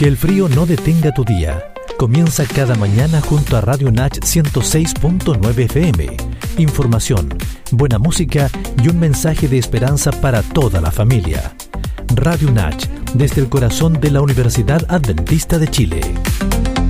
Que el frío no detenga tu día. Comienza cada mañana junto a Radio Nach 106.9 FM. Información, buena música y un mensaje de esperanza para toda la familia. Radio Nach, desde el corazón de la Universidad Adventista de Chile.